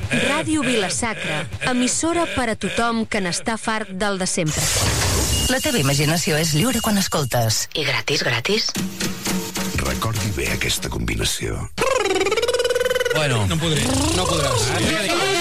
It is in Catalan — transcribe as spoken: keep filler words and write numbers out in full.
Ràdio Vila-sacra, emissora per a tothom que n'està fart del de sempre. La teva imaginació és lliure quan escoltes. I gratis, gratis. Recordi bé aquesta combinació. Bueno. No podré, no podràs.